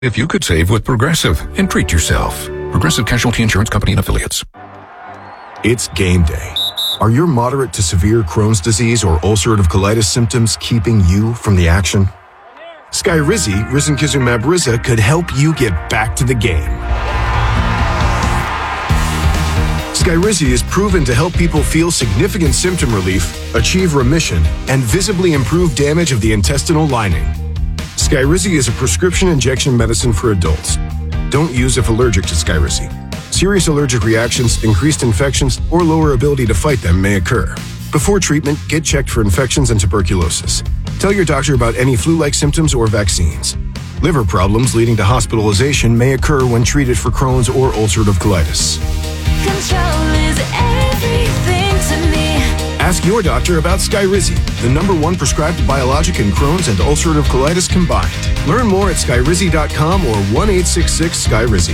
If you could save with Progressive and treat yourself. Progressive Casualty Insurance Company and Affiliates. It's game day. Are your moderate to severe Crohn's disease or ulcerative colitis symptoms keeping you from the action? Skyrizi, risankizumab Riza, could help you get back to the game. Skyrizi is proven to help people feel significant symptom relief, achieve remission, and visibly improve damage of the intestinal lining. Skyrizi is a prescription injection medicine for adults. Don't use if allergic to Skyrizi. Serious allergic reactions, increased infections, or lower ability to fight them may occur. Before treatment, get checked for infections and tuberculosis. Tell your doctor about any flu-like symptoms or vaccines. Liver problems leading to hospitalization may occur when treated for Crohn's or ulcerative colitis. Control is everything to me. Ask your doctor about Skyrizi, the #1 prescribed biologic in Crohn's and ulcerative colitis combined. Learn more at skyrizi.com or 1-866-SKYRIZI.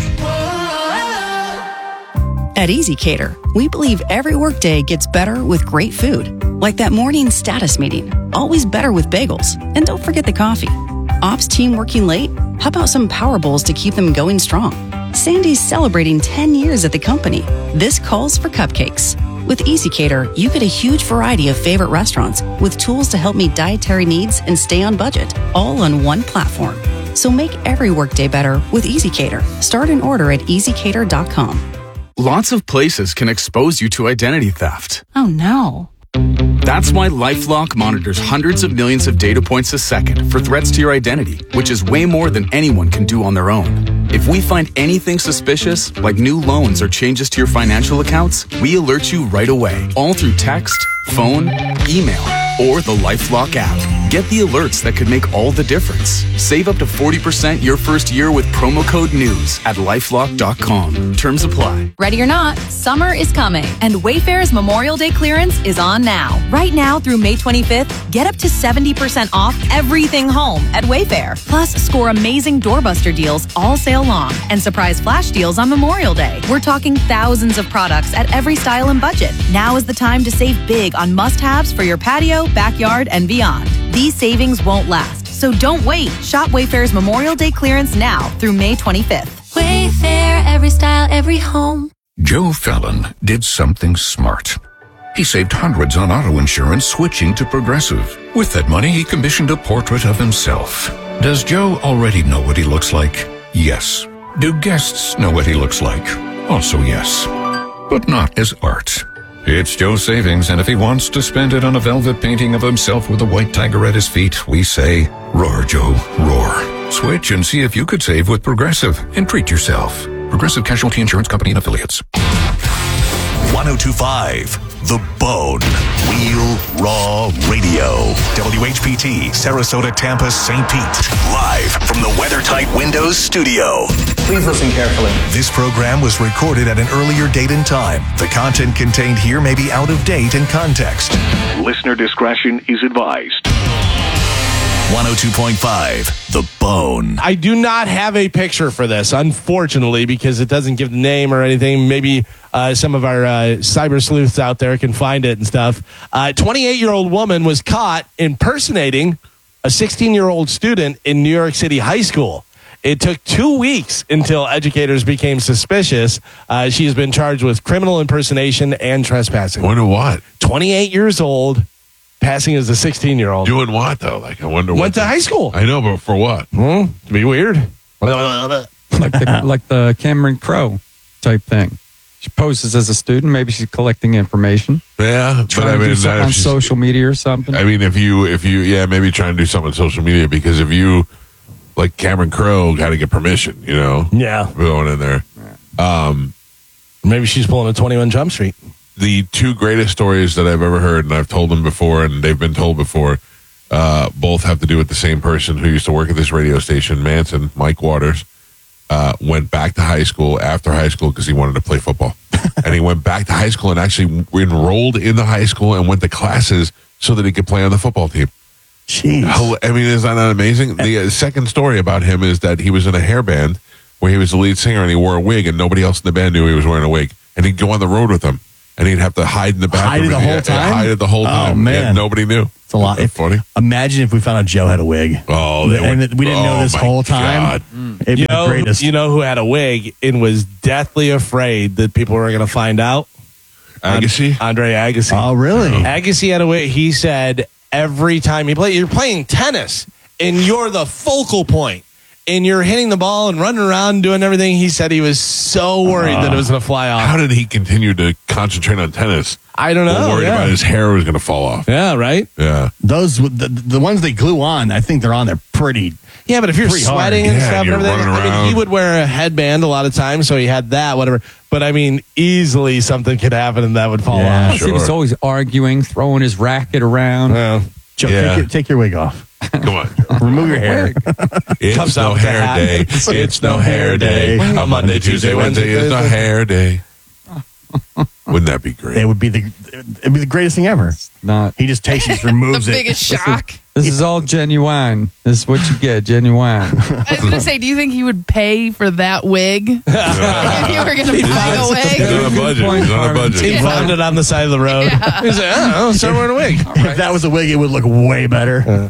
At EasyCater, we believe every workday gets better with great food. Like that morning status meeting, always better with bagels. And don't forget the coffee. Ops team working late? How about some power bowls to keep them going strong? Sandy's celebrating 10 years at the company. This calls for cupcakes. With EasyCater, you get a huge variety of favorite restaurants with tools to help meet dietary needs and stay on budget, all on one platform. So make every workday better with EasyCater. Start an order at easycater.com. Lots of places can expose you to identity theft. Oh no. That's why LifeLock monitors hundreds of millions of data points a second for threats to your identity, which is way more than anyone can do on their own. If we find anything suspicious, like new loans or changes to your financial accounts, we alert you right away, all through text, phone, email, or the LifeLock app. Get the alerts that could make all the difference. Save up to 40% your first year with promo code NEWS at LifeLock.com. Terms apply. Ready or not, summer is coming, and Wayfair's Memorial Day clearance is on now. Right now through May 25th, get up to 70% off everything home at Wayfair. Plus, score amazing doorbuster deals all sale long and surprise flash deals on Memorial Day. We're talking thousands of products at every style and budget. Now is the time to save big on must-haves for your patio, backyard, and beyond. These savings won't last, so don't wait. Shop Wayfair's Memorial Day clearance now through May 25th. Wayfair, every style, every home. Joe Fallon did something smart. He saved hundreds on auto insurance switching to Progressive. With that money, he commissioned a portrait of himself. Does Joe already know what he looks like? Yes. Do guests know what he looks like? Also yes. But not as art. It's Joe's savings, and if he wants to spend it on a velvet painting of himself with a white tiger at his feet, we say, roar, Joe, roar. Switch and see if you could save with Progressive and treat yourself. Progressive Casualty Insurance Company and Affiliates. 102.5 The Bone. Real Raw Radio. WHPT, Sarasota, Tampa, St. Pete. Live from the WeatherTight Windows studio. Please listen carefully. This program was recorded at an earlier date and time. The content contained here may be out of date in context. Listener discretion is advised. 102.5 The Bone. I do not have a picture for this, unfortunately, because it doesn't give the name or anything. Maybe some of our cyber sleuths out there can find it and stuff. A 28-year-old woman was caught impersonating a 16-year-old student in New York City high school. It took 2 weeks until educators became suspicious. She has been charged with criminal impersonation and trespassing. Wonder what? 28 years old. Passing as a 16-year-old. Doing what, though? Like, I wonder what. Went to high school. I know, but for what? To be weird. like the Cameron Crowe type thing. She poses as a student. Maybe she's collecting information. Yeah, but I mean, do something on social media or something. I mean, if you, maybe try and do something on social media, because if you, like Cameron Crowe, got to get permission, you know? Yeah. Going in there. Maybe she's pulling a 21 Jump Street. The two greatest stories that I've ever heard, and I've told them before, and they've been told before, both have to do with the same person who used to work at this radio station, Manson, Mike Waters, went back to high school after high school because he wanted to play football. And he went back to high school and actually enrolled in the high school and went to classes so that he could play on the football team. Jeez. I mean, is that not amazing? The second story about him is that he was in a hair band where he was the lead singer and he wore a wig and nobody else in the band knew he was wearing a wig. And he'd go on the road with them. and he'd have to hide in the bathroom. Hide it the whole time? Hide it the whole time. Oh, man. Yeah, nobody knew. It's a lot. Isn't that funny? Imagine if we found out Joe had a wig. Oh, and we didn't know this my whole time. God. It'd be the greatest. You know who had a wig and was deathly afraid that people were going to find out? Agassi? Andre Agassi. Oh, really? Agassi had a wig. He said every time you're playing tennis and you're the focal point and you're hitting the ball and running around doing everything. He said he was so worried that it was going to fly off. How did he continue to concentrate on tennis? I don't know. Worried about his hair was going to fall off. Yeah, right? Yeah. Those the ones they glue on, I think they're on there pretty. Yeah, but if you're pretty sweating hard. and Yeah, stuff and you're everything, running I mean, around. he would wear a headband a lot of times, so he had that, whatever. But I mean, easily something could happen and that would fall Yeah. off. He was always arguing, throwing his racket around. Yeah. Joe, Yeah. take your wig off. Come on. Remove your hair. It's Comes no out with a hair hat. day. It's no hair day. On Monday, Tuesday, Wednesday is no hair day. Wouldn't that be great? It'd be the greatest thing ever. Not. He just just removes The it. biggest shock. This is all genuine. This is what you get, genuine. I was going to say, do you think he would pay for that wig? If you were going to buy a He's wig? on a budget. He's on a budget. He found it on the side of the road. He's like, oh, start wearing a wig. If that was a wig, it would look way better.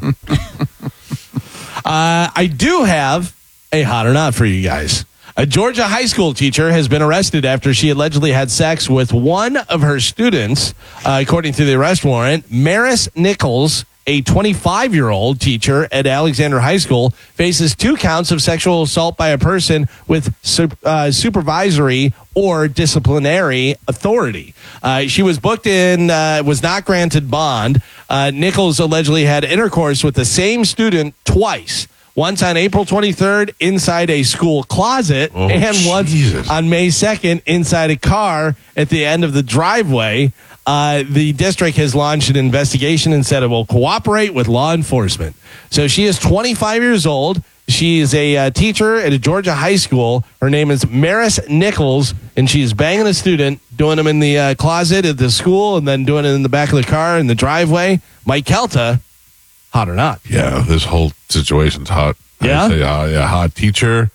I do have a hot or not for you guys. A Georgia high school teacher has been arrested after she allegedly had sex with one of her students. According to the arrest warrant, Maris Nichols, a 25-year-old teacher at Alexander High School, faces 2 counts of sexual assault by a person with supervisory or disciplinary authority. She was booked in, was not granted bond. Nichols allegedly had intercourse with the same student twice. Once on April 23rd inside a school closet, and once on May 2nd inside a car at the end of the driveway. The district has launched an investigation and said it will cooperate with law enforcement. So she is 25 years old. She is a teacher at a Georgia high school. Her name is Maris Nichols, and she is banging a student, doing them in the closet at the school, and then doing it in the back of the car in the driveway. Mike Kelta, hot or not? Yeah, this whole situation's hot. Yeah? I'd say, yeah, hot teacher,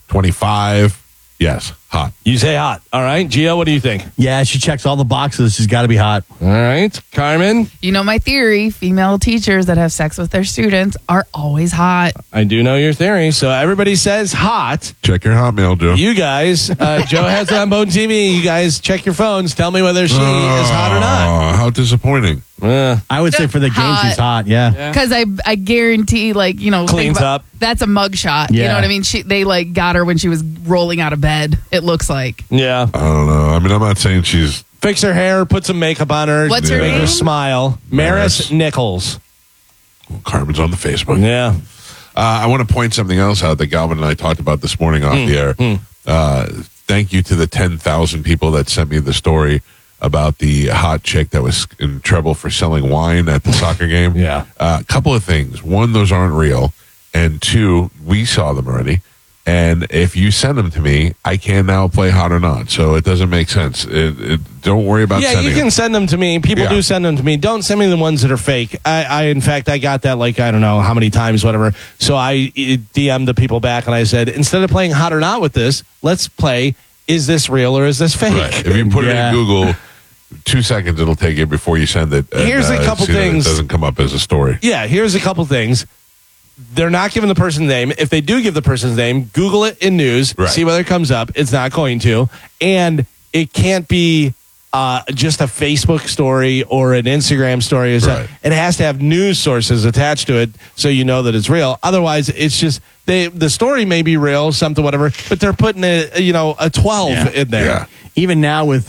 25. Yes, hot. You say hot. All right. Gio, what do you think? Yeah, she checks all the boxes. She's got to be hot. All right. Carmen? You know my theory. Female teachers that have sex with their students are always hot. I do know your theory. So everybody says hot. Check your Hotmail, Joe. You guys, Joe has it on Bone TV. You guys check your phones. Tell me whether she is hot or not. How disappointing. I would say for the game, she's hot. Yeah. Because I guarantee, like, you know, Cleans up. That's a mugshot. You Yeah. know what I mean? They like got her when she was rolling out of bed. It looks like. Yeah. I don't know. I mean, I'm not saying she's. Fix her hair, put some makeup on her. What's her make her name? smile. Maris Nichols. Carmen's on the Facebook. Yeah. I want to point something else out that Galvin and I talked about this morning off the air. Thank you to the 10,000 people that sent me the story about the hot chick that was in trouble for selling wine at the soccer game. Yeah. A couple of things. One, those aren't real. And two, we saw them already. And if you send them to me, I can now play hot or not. So it doesn't make sense. Don't worry about Yeah, sending you can them. send them to me. People Yeah. do send them to me. Don't send me the ones that are fake. In fact, I got that like, I don't know how many times, whatever. So I DM'd the people back and I said, instead of playing hot or not with this, let's play, is this real or is this fake? Right. If you put it Yeah. in Google, 2 seconds it'll take it before you send it. And, Here's a couple see that things. It doesn't come up as a story. Yeah, here's a couple things. They're not giving the person's name. If they do give the person's name, Google it in news, Right. see whether it comes up. It's not going to. And it can't be just a Facebook story or an Instagram story. Right. It has to have news sources attached to it so you know that it's real. Otherwise, it's just the story may be real, something, whatever, but they're putting a 12 in there. Yeah. Even now with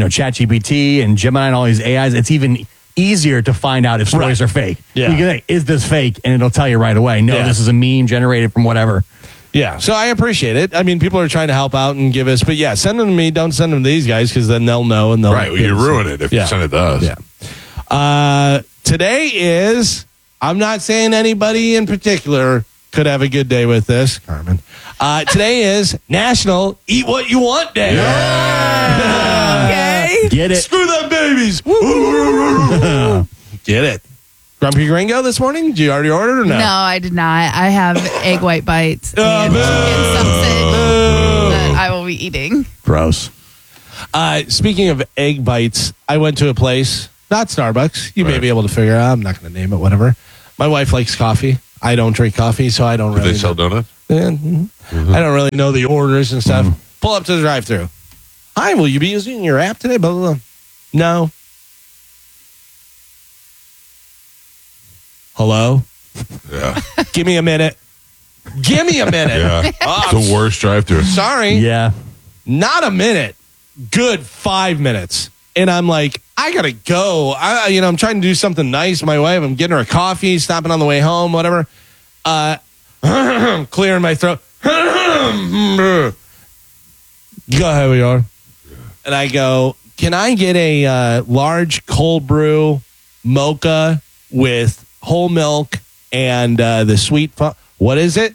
ChatGPT and Gemini and all these AIs, it's even easier to find out if stories Right. are fake. Yeah. You can say, is this fake? And it'll tell you right away. No, Yeah. this is a meme generated from whatever. Yeah, so I appreciate it. I mean, people are trying to help out and give us, but yeah, send them to me. Don't send them to these guys because then they'll know and they'll. Right. Well, you ruin it if you send it to us. Yeah. Today is, I'm not saying anybody in particular could have a good day with this, Carmen. Today is National Eat What You Want Day. Okay. Get it? Screw them babies. Get it. Grumpy Gringo this morning? Did you already order or no? No, I did not. I have egg white bites and boo. chicken sausage that I will be eating. Gross. Speaking of egg bites, I went to a place, not Starbucks. You may be able to figure out. I'm not going to name it, whatever. My wife likes coffee. I don't drink coffee, so I don't really. Do they sell donuts? I don't really know the orders and stuff. Pull up to the drive-thru. Hi, will you be using your app today? Blah, blah, blah. No. Hello? Yeah. Give me a minute. Give me a minute. Yeah. It's the worst drive-thru. Sorry. Yeah. Not a minute. Good 5 minutes. And I'm like, I gotta go. I'm trying to do something nice. My wife, I'm getting her a coffee, stopping on the way home, whatever. Clearing my throat. Go ahead, we are. And I go, can I get a large cold brew mocha with whole milk and the sweet? What is it?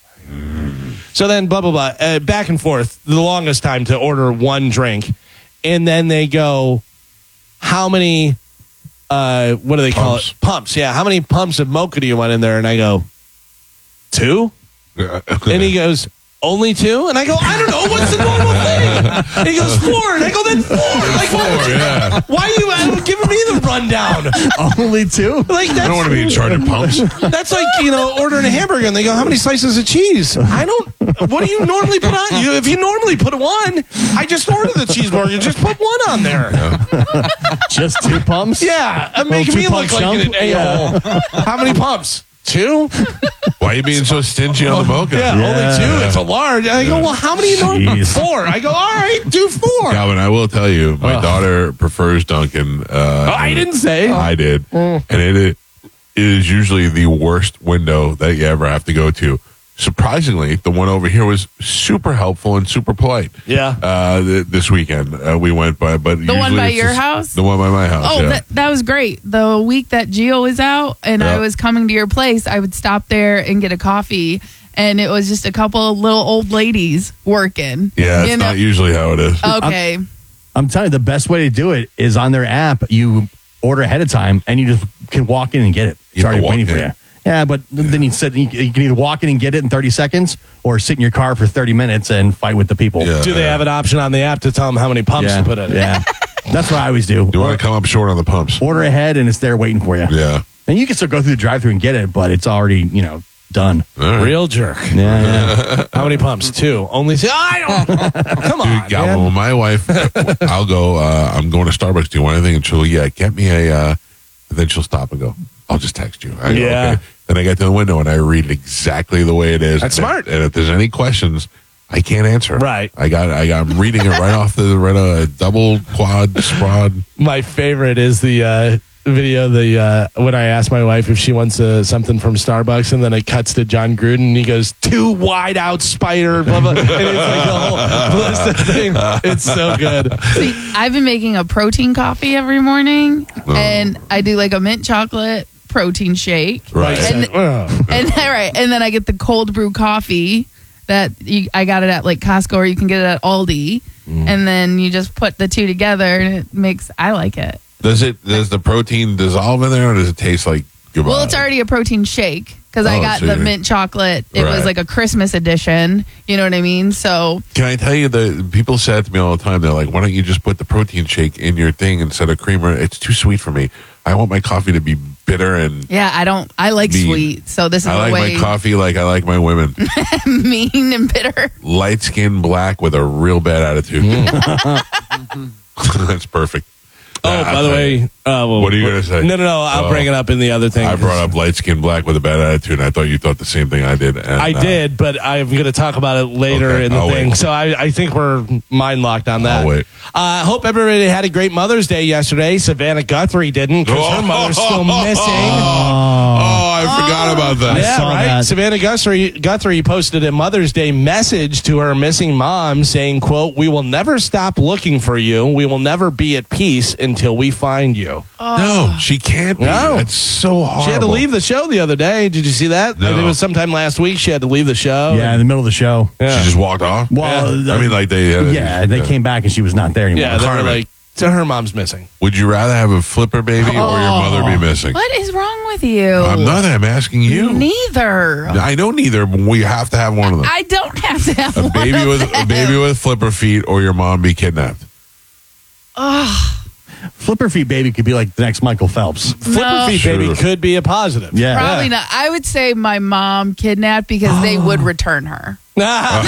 So then, blah, blah, blah. Back and forth. The longest time to order one drink. And then they go, how many, what do they call it? Pumps. Yeah. How many pumps of mocha do you want in there? And I go, 2? And he goes, only 2? And I go, I don't know. What's the normal thing? And he goes, 4. And I go, then 4. Like, why are you giving me the rundown? Only 2? Like, I don't want to be in charge of pumps. That's like, ordering a hamburger and they go, how many slices of cheese? What do you normally put on? If you normally put 1, I just ordered the cheeseburger. Just put 1 on there. Just 2 pumps? Yeah. Making me look like an a-hole. How many pumps? 2? Why are you being so stingy on the mocha? Yeah, only 2. It's a large. I go, well, how many? 4. I go, all right, do 4. Calvin, I will tell you, my daughter prefers Dunkin'. I didn't say. I did. And it is usually the worst window that you ever have to go to. Surprisingly, the one over here was super helpful and super polite. Yeah. This weekend we went by, but the one by your house? The one by my house. Oh, yeah. that was great. The week that Gio was out and I was coming to your place, I would stop there and get a coffee. And it was just a couple of little old ladies working. Yeah, it's not usually how it is. Okay. I'm telling you, the best way to do it is on their app. You order ahead of time and you just can walk in and get it. It's already waiting for you. Yeah, but then you can either walk in and get it in 30 seconds or sit in your car for 30 minutes and fight with the people. Yeah, do they have an option on the app to tell them how many pumps to put in? Yeah. That's what I always do. You want to come up short on the pumps. Order ahead and it's there waiting for you. Yeah. And you can still go through the drive-thru and get it, but it's already, done. Right. Real jerk. Yeah. How many pumps? 2. Only 2? I don't. Come on, Dude, Galvin, with my wife, I'll go, I'm going to Starbucks. Do you want anything? And she'll, get me a, and then she'll stop and go, I'll just text you. I go, okay. Then I get to the window and I read it exactly the way it is. That's smart. And if there's any questions, I can't answer. Right. I'm reading it right off the double, quad, sprod. My favorite is the video, when I asked my wife if she wants something from Starbucks, and then it cuts to John Gruden, and he goes, 2 wide out spider, blah, blah. And it's like a whole list of things. It's so good. See, I've been making a protein coffee every morning, and I do like a mint chocolate protein shake. Right. And then I get the cold brew coffee that I got it at like Costco, or you can get it at Aldi. And then you just put the 2 together and I like it. Does the protein dissolve in there, or does it taste like goodbye? Well, it's already a protein shake because I got so the mint chocolate. It was like a Christmas edition. You know what I mean? So can I tell you that people say it to me all the time? They're like, why don't you just put the protein shake in your thing instead of creamer? It's too sweet for me. I want my coffee to be bitter and I like sweet. So this is I like my coffee like I like my women. mean and bitter. Light skinned black with a real bad attitude. That's perfect. Oh, by the way, what are you going to say? No. I'll bring it up in the other thing. I brought up light skinned black with a bad attitude, and I thought you thought the same thing I did. And, I did, but I'm going to talk about it later in the thing. Wait. So I think we're mind locked on that. I'll wait. Hope everybody had a great Mother's Day yesterday. Savannah Guthrie didn't because her mother's still missing. I forgot about that. Yeah, right. That. Savannah Guthrie posted a Mother's Day message to her missing mom saying, quote, "We will never stop looking for you. We will never be at peace until we find you." No, she can't be. No. That's so horrible. She had to leave the show the other day. Did you see that? No. It was sometime last week. She had to leave the show. Yeah, in the middle of the show. Yeah. She just walked off? Well, I mean, like they came back and she was not there anymore. Yeah, they were like, so her mom's missing. Would you rather have a flipper baby or your mother be missing? What is wrong with you? I'm not. I'm asking you. Neither. I know neither, but we have to have one of them. I don't have to have a baby with flipper feet or your mom be kidnapped. Flipper Feet Baby could be like the next Michael Phelps. Flipper Feet Baby could be a positive. Yeah. Probably not. I would say my mom kidnapped because they would return her. They're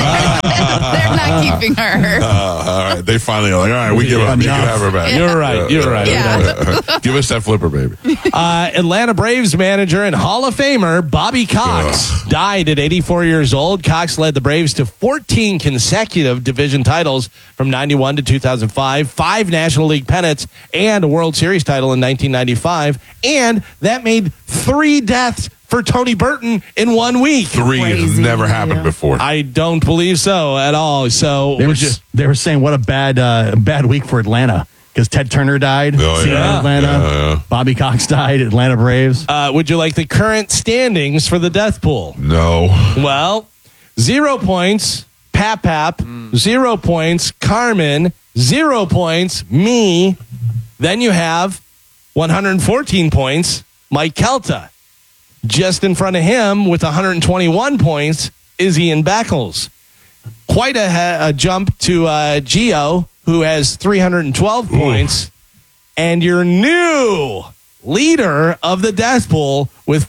not keeping her. All right. They finally are like, all right, we give up. You can have her back. You're right. You're right. Yeah. Give us that Flipper Baby. Atlanta Braves manager and Hall of Famer Bobby Cox died at 84 years old. Cox led the Braves to 14 consecutive division titles from 91 to 2005, 5 National League pennants, and a World Series title in 1995. And that made 3 deaths for Tony Burton in 1 week. 3 has never happened before. I don't believe so at all. So they were saying what a bad week for Atlanta because Ted Turner died. Atlanta. Yeah. Bobby Cox died. Atlanta Braves. Would you like the current standings for the death pool? No. Well, 0 points. Pap. 0 points. Carmen. 0 points. Me. Then you have 114 points. Mike Kelta. Just in front of him with 121 points is Ian Beckles. Quite a jump to Gio, who has 312 points. And your new leader of the death pool with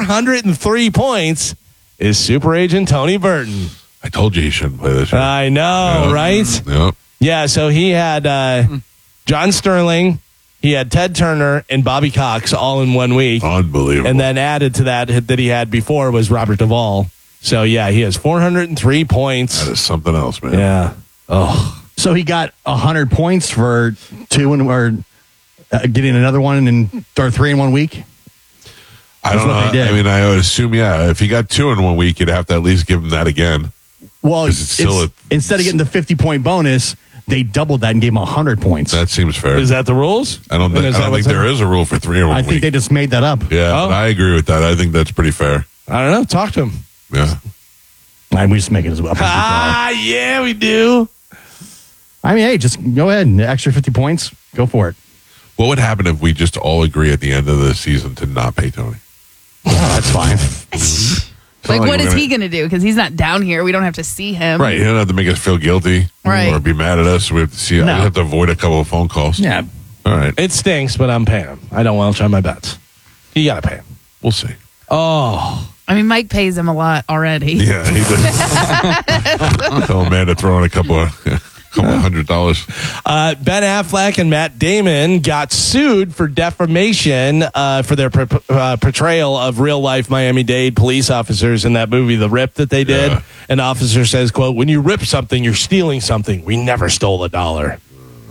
403 points is Super Agent Tony Burton. I told you he shouldn't play this year. I know, right? Yep. Yeah, so he had John Sterling, he had Ted Turner, and Bobby Cox all in 1 week. Unbelievable. And then added to that he had before was Robert Duvall. So, yeah, he has 403 points. That is something else, man. Yeah. Oh. So he got 100 points for 2 or getting another one or 3 in 1 week? I don't know. I mean, I would assume, if he got 2 in 1 week, you'd have to at least give him that again. Well, instead of getting the 50-point bonus, they doubled that and gave him 100 points. That seems fair. Is that the rules? I don't think there is a rule for 3 in 1 week. I think they just made that up. Yeah, but I agree with that. I think that's pretty fair. I don't know. Talk to him. Yeah. We just make it as well. Yeah, we do. I mean, hey, just go ahead. Extra 50 points. Go for it. What would happen if we just all agree at the end of the season to not pay Tony? That's fine. Like, what is he going to do? Because he's not down here. We don't have to see him. Right. He don't have to make us feel guilty or be mad at us. We have to see. I have to avoid a couple of phone calls. Yeah. All right. It stinks, but I'm paying him. I don't want to try my bets. You got to pay him. We'll see. Oh. I mean, Mike pays him a lot already. Yeah, he does. Tell Amanda to throw in a couple of $100. Ben Affleck and Matt Damon got sued for defamation for their portrayal of real-life Miami-Dade police officers in that movie, The Rip, that they did. Yeah. An officer says, quote, "When you rip something, you're stealing something. We never stole $1.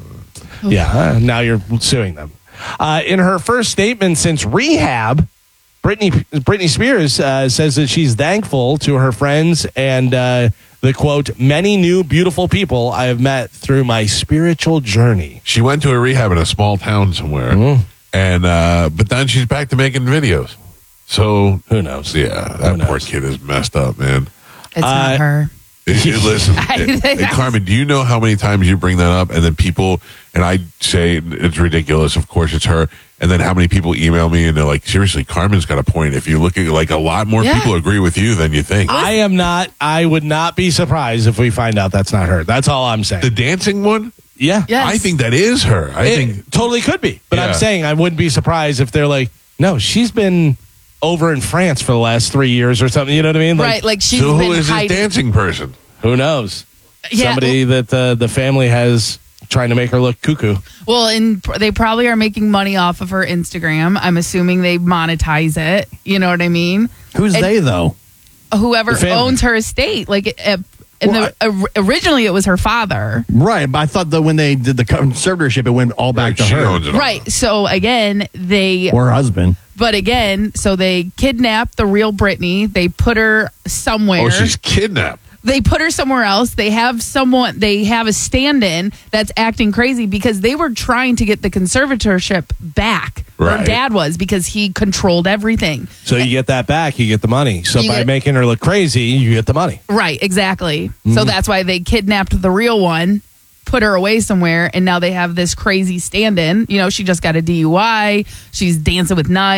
Yeah, now you're suing them. In her first statement since rehab, Britney Spears says that she's thankful to her friends and the quote, "many new beautiful people I have met through my spiritual journey." She went to a rehab in a small town somewhere, and but then she's back to making videos. So who knows? Yeah, that poor kid is messed up, man. It's not her. Listen, Carmen, do you know how many times you bring that up and then people, and I say it's ridiculous, of course it's her, and then how many people email me and they're like, seriously, Carmen's got a point. If you look at like a lot more people agree with you than you think. I would not be surprised if we find out that's not her. That's all I'm saying. The dancing one? Yeah. Yes. I think that is her. I think totally could be. But I'm saying I wouldn't be surprised if they're like, no, she's been over in France for the last 3 years or something. You know what I mean? Right. Like she's so been who is this hiding. dancing person? Who knows? Yeah. Somebody that the family has trying to make her look cuckoo. Well, and they probably are making money off of her Instagram. I'm assuming they monetize it. You know what I mean? Who's they, though? Whoever owns her estate. Like, originally it was her father. Right, but I thought that when they did the conservatorship, it went all back to her. Right. So, again, or her husband. But again, so they kidnapped the real Britney. They put her somewhere. Oh, she's kidnapped. They put her somewhere else. They have a stand-in that's acting crazy because they were trying to get the conservatorship back. Right. Her dad was, because he controlled everything. So you get that back, you get the money. So by making her look crazy, you get the money. Right, exactly. So that's why they kidnapped the real one, put her away somewhere, and now they have this crazy stand-in. You know, she just got a DUI. She's dancing with knives.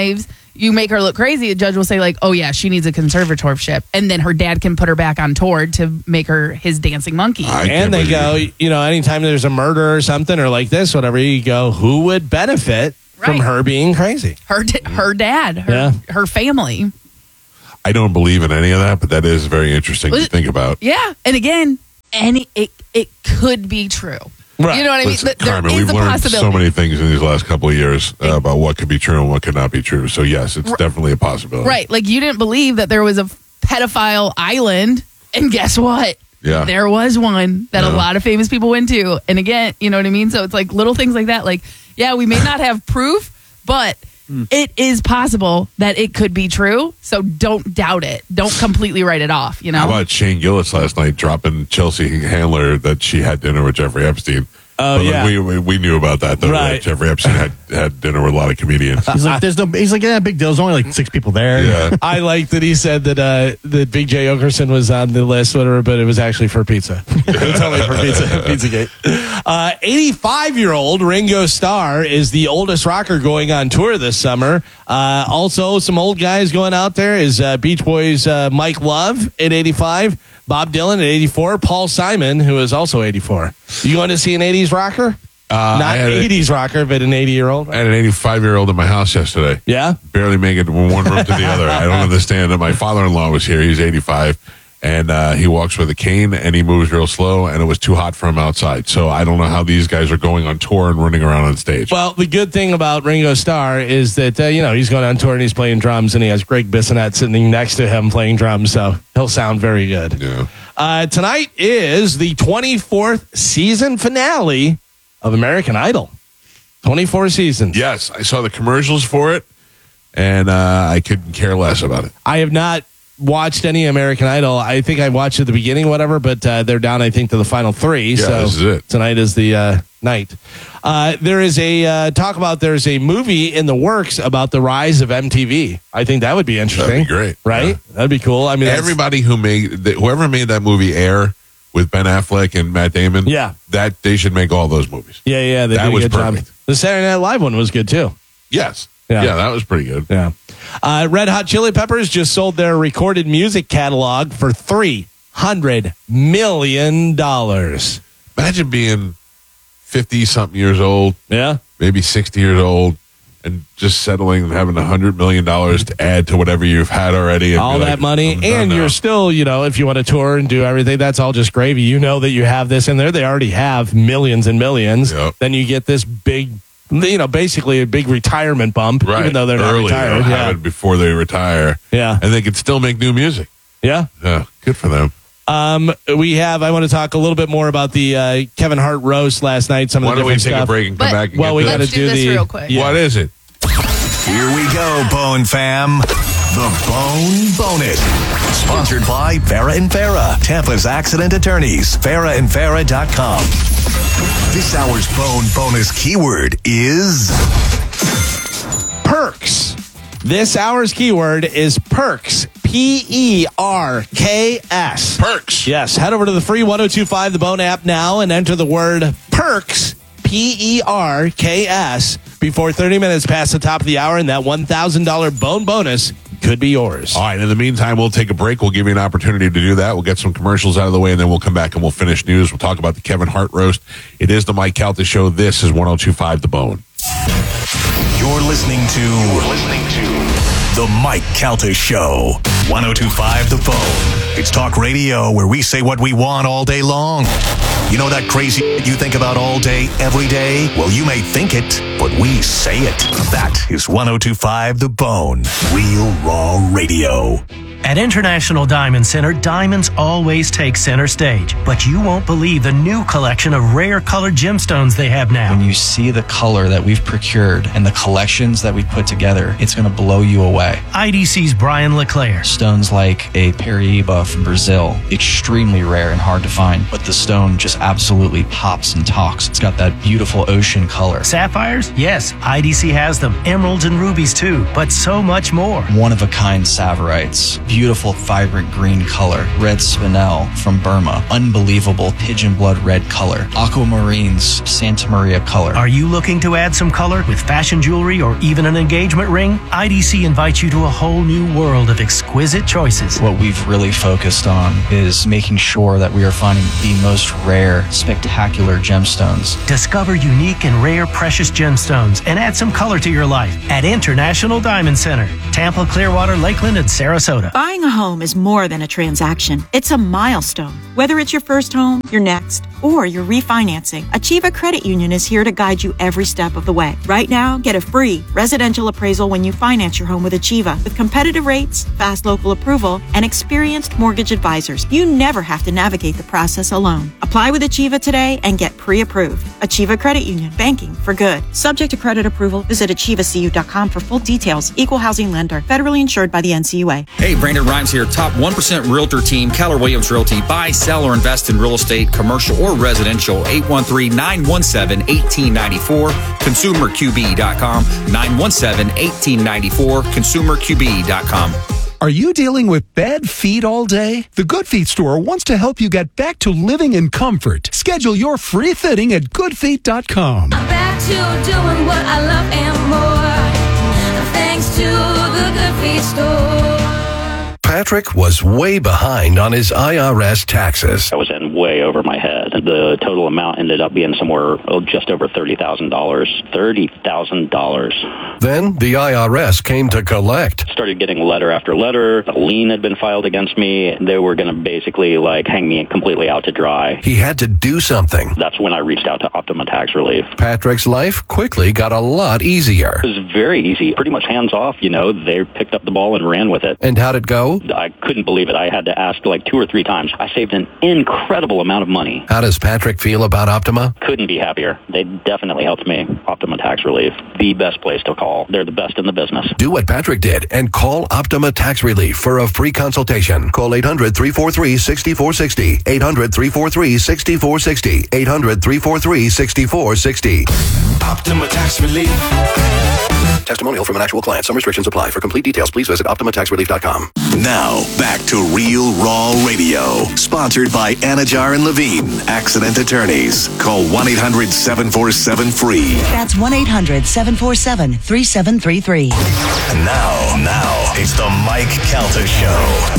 you make her look crazy, a judge will say like, oh yeah, she needs a conservatorship, and then her dad can put her back on tour to make her his dancing monkey. And they go, anytime there's a murder or something or like this, whatever, you go, who would benefit from her being crazy? Her dad, her family. I don't believe in any of that, but that is very interesting to think about. Yeah, and again, it could be true. Right. You know what I mean? Listen, There Carmen, is we've a learned possibility. so many things in these last couple of years about what could be true and what could not be true. So yes, it's definitely a possibility. Right. Like you didn't believe that there was a pedophile island, and guess what? Yeah. There was one that a lot of famous people went to. And again, you know what I mean? So it's like little things like that. Like, yeah, we may not have proof, but it is possible that it could be true. So don't doubt it. Don't completely write it off, How about Shane Gillis last night dropping Chelsea Handler that she had dinner with Jeffrey Epstein? Oh, yeah. We knew about that, though. Right. That Jeffrey Epstein had dinner with a lot of comedians. He's like, yeah, big deal. There's only like 6 people there. Yeah. I like that he said that Big J. Okerson was on the list, whatever, but it was actually for pizza. It's only for Pizzagate. 85-year-old Ringo Starr is the oldest rocker going on tour this summer. Also, some old guys going out there is Beach Boys' Mike Love at 85. Bob Dylan at 84, Paul Simon, who is also 84. You going to see an 80s rocker? Not an 80s rocker, but an 80-year-old. I had an 85-year-old in my house yesterday. Yeah? Barely make it from one room to the other. I don't understand it. My father-in-law was here. He's 85, and he walks with a cane, and he moves real slow, and it was too hot for him outside. So I don't know how these guys are going on tour and running around on stage. Well, the good thing about Ringo Starr is that, he's going on tour and he's playing drums, and he has Greg Bissonette sitting next to him playing drums, so he'll sound very good. Yeah. Tonight is the 24th season finale of American Idol. 24 seasons. Yes, I saw the commercials for it, and I couldn't care less about it. I have not watched any American Idol. I think I watched at the beginning, whatever, but they're down, I think, to the final 3. Yeah, so this is it. Tonight is the night. There is there's a movie in the works about the rise of MTV. I think that would be interesting. That'd be great. Right? Yeah. That'd be cool. I mean, everybody whoever made that movie Air with Ben Affleck and Matt Damon, that they should make all those movies. Yeah, they that did a was good perfect. job. The Saturday Night Live one was good too. Yes. Yeah. Yeah, that was pretty good. Yeah. Red Hot Chili Peppers just sold their recorded music catalog for $300 million. Imagine being 50-something years old, maybe 60 years old, and just settling and having $100 million to add to whatever you've had already. And All that money. And you're still, if you want to tour and do everything, that's all just gravy. You know that you have this in there. They already have millions and millions. Yep. Then you get this big, basically a big retirement bump, even though they're not early, retired. have it before they retire. Yeah. And they can still make new music. Yeah. Yeah, good for them. I want to talk a little bit more about the Kevin Hart roast last night. Why don't we take a break and come back and we got to do this real quick. Yeah. What is it? Here we go, Bone Fam. The Bone Bonus. Sponsored by Farah and Farah, Tampa's accident attorneys. FarahandFarah.com. This hour's Bone Bonus keyword is perks. This hour's keyword is perks. P-E-R-K-S. Perks. Yes. Head over to the free 102.5 The Bone app now and enter the word perks, P-E-R-K-S, before 30 minutes past the top of the hour, and that $1,000 Bone bonus could be yours. All right. In the meantime, we'll take a break. We'll give you an opportunity to do that. We'll get some commercials out of the way, and then we'll come back and we'll finish news. We'll talk about the Kevin Hart roast. It is the Mike Calta Show. This is 102.5 The Bone. You're listening to The Mike Calta Show. 102.5 The Bone. It's talk radio where we say what we want all day long. You know that crazy you think about all day, every day? Well, you may think it, but we say it. That is 102.5 The Bone. Real Raw Radio. At International Diamond Center, diamonds always take center stage. But you won't believe the new collection of rare colored gemstones they have now. When you see the color that we've procured and the collections that we put together, it's going to blow you away. IDC's Brian LeClaire. Stones like a Paraíba from Brazil, extremely rare and hard to find, but the stone just absolutely pops and talks. It's got that beautiful ocean color. Sapphires? Yes, IDC has them. Emeralds and rubies too, but so much more. One-of-a-kind Saverites. beautiful, vibrant green color. Red spinel from Burma, unbelievable pigeon blood red color. Aquamarine's Santa Maria color. Are you looking to add some color with fashion jewelry or even an engagement ring? IDC invites you to a whole new world of exquisite choices. What we've really focused on is making sure that we are finding the most rare, spectacular gemstones. Discover unique and rare precious gemstones and add some color to your life at International Diamond Center, Tampa, Clearwater, Lakeland, and Sarasota. Buying a home is more than a transaction. It's a milestone. Whether it's your first home, your next, or you're refinancing, Achieva Credit Union is here to guide you every step of the way. Right now, get a free residential appraisal when you finance your home with Achieva. With competitive rates, fast local approval, and experienced mortgage advisors, you never have to navigate the process alone. Apply with Achieva today and get pre-approved. Achieva Credit Union, banking for good. Subject to credit approval, visit achievacu.com for full details. Equal housing lender, federally insured by the NCUA. Hey, Brandon Rhymes here, top 1% realtor team, Keller Williams Realty. Buy, sell, or invest in real estate, commercial or residential. 813-917-1894, consumerqb.com, 917-1894, consumerqb.com. Are you dealing with bad feet all day? The Good Feet store wants to help you get back to living in comfort. Schedule your free fitting at goodfeet.com. Back to doing what I love and more. Thanks to the Good Feet store. Patrick was way behind on his IRS taxes. I was in way over my head. The total amount ended up being somewhere just over $30,000. $30,000. Then the IRS came to collect. Started getting letter after letter. A lien had been filed against me. They were going to basically hang me completely out to dry. He had to do something. That's when I reached out to Optima Tax Relief. Patrick's life quickly got a lot easier. It was very easy. Pretty much hands off, They picked up the ball and ran with it. And how'd it go? I couldn't believe it. I had to ask 2 or 3 times. I saved an incredible amount of money. How does Patrick feel about Optima? Couldn't be happier. They definitely helped me. Optima Tax Relief, the best place to call. They're the best in the business. Do what Patrick did and call Optima Tax Relief for a free consultation. Call 800-343-6460. 800-343-6460. 800-343-6460. Optima Tax Relief. Testimonial from an actual client. Some restrictions apply. For complete details, please visit OptimaTaxRelief.com. Now, back to Real Raw Radio. Sponsored by Anajar and Levine, Accident Attorneys. Call 1-800-747-FREE. That's 1-800-747-3733. And now, it's the Mike Calta Show.